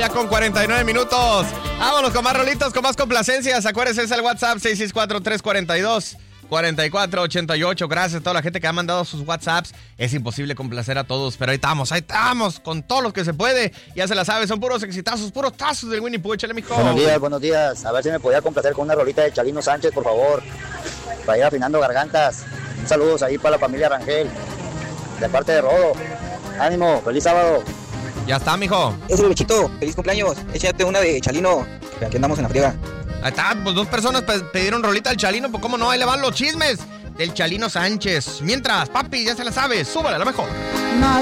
Ya con 49 minutos. Vámonos con más rolitos, con más complacencias. Acuérdense, es el WhatsApp 664-342-4488. Gracias a toda la gente que ha mandado sus WhatsApps. Es imposible complacer a todos, pero ahí estamos, con todos los que se puede. Ya se la sabe, son puros exitazos, puros tazos del Winnie Pooh. Échale, mijo. Buenos días. A ver si me podía complacer con una rolita de Chalino Sánchez, por favor. Para ir afinando gargantas. Un saludos ahí para la familia Rangel. De parte de Rodo. Ánimo, feliz sábado. Ya está, mijo. Es el Luchito, feliz cumpleaños. Échate una de Chalino. Aquí andamos en la friega. Ahí está, pues 2 personas pidieron rolita al Chalino, pues cómo no, ahí le van los chismes del Chalino Sánchez. Mientras, papi, ya se la sabe, súbale a lo mejor.